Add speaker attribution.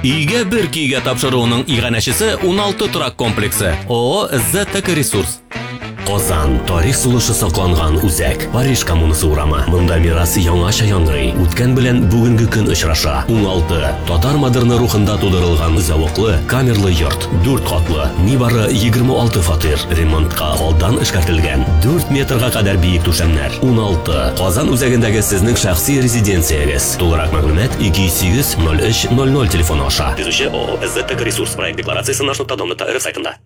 Speaker 1: Үйгә бер көйгә тапшыруының иганәчесе 16 торак комплексы. ООО «ЗТК Ресурс». Казан тарих сулышы сакланган үзәк. Париж коммунасы урамы. Монда мирас яңаша яңгырый. Үткән белән бүгенге көн очраша. 16 татар модерны рухында тудырылган зәвыклы камерлы йорт. 4 катлы, нибары 26 фатир. Ремонтка алдан эшкәртелгән. 4 метрга кадәр биек түшәмнәр. 16 Казан үзәгендәге сезнең шәхси резиденциягез. Тулырак мәгълүмат 28 03 00 телефоны аша. Төзүче ООО «ЗТК Ресурс» проект декларациясе наш.дом.рф сайтында.